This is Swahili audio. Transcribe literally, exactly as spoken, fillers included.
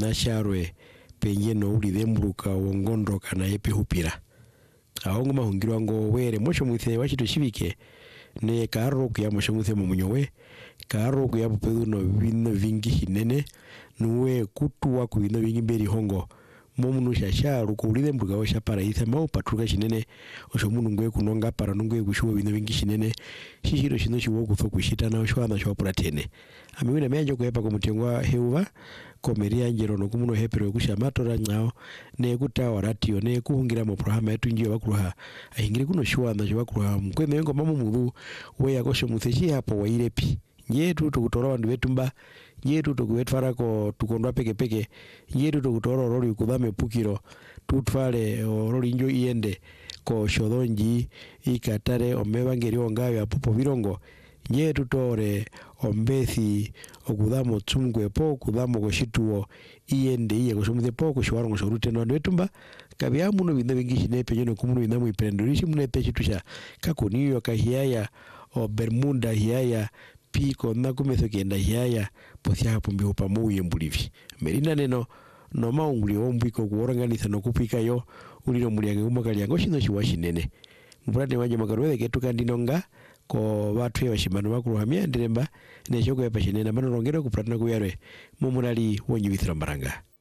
na sharwe penye no uli thembruka wongondo kana yepe hupira ahongo mahungirwa ngo were mosho mwithe wachito shibike ne karo kuya mosho mwithe mumunyowe karo kuya pupedu no vino vingi hinene nuwe kutuwa ku vino vingi mberi hongo momunu shasharu ku ulide mbuga osha para itha mau patruka shinene osho munu ngwe kunonga para nungwe kushuwa vino vingi shinene shishiro shino shiwo kutho kushita na osho wana shwa puratene amiwina meanjo kuhepa kumutengwa heuva komeria njero no kumuno hepero kusha matora ngao ne kutawa ratio ne kuhungira mo programa yetu njio bakuruha ahingire kuno shwa na shwa bakuruha mkweme ngo mamu mudhu we yakosho mutheshi hapo wairepi nyetu tukutora wandu wetumba nyetu tukuwetfara ko tukondwa peke peke nyetu tukutoro rori kudhame pukiro tutfale rori njo iende ko shodonji ikatare omebangeri ongawe apopo virongo nyetu tore ombethi okudhamo tsumgwe po kudhamo koshituo iende iye koshomuthe po koshwarongo shorute no wandu wetumba kabya muno binda bingishi nepe nyono kumuno binda mu iprendorishi munepe chitusha kakoniyo kahiyaya o Bermuda hiyaya piko na kumetho kenda hiyaya pothia hapo mbiho pamuye mbulivi merina neno no maunguli ombiko kuoranganitha no kupika yo ulino muliange umakali ngo shino shiwashi nene mburade waje makarwe ketu kandinonga ko batwe bashimano bakuruhamya ndiremba ne shoko yapashinena manongera kupratana kuyarwe mumurali wonyi withira mbaranga